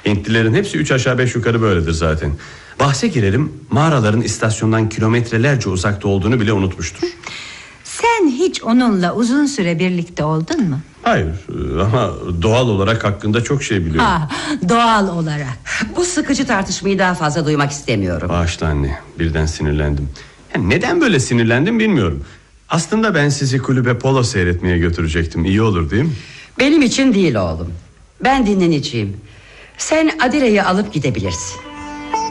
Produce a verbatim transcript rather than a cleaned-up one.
Hintlilerin hepsi üç aşağı beş yukarı böyledir zaten. Bahse girelim, mağaraların istasyondan kilometrelerce uzakta olduğunu bile unutmuştur. Sen hiç onunla uzun süre birlikte oldun mu? Hayır, ama doğal olarak hakkında çok şey biliyorum. Ha, doğal olarak. Bu sıkıcı tartışmayı daha fazla duymak istemiyorum. Bağışla anne, birden sinirlendim. Yani neden böyle sinirlendim bilmiyorum. Aslında ben sizi kulübe polo seyretmeye götürecektim. İyi olur değil mi? Benim için değil oğlum. Ben dinleneceğim. Sen Adile'yi alıp gidebilirsin.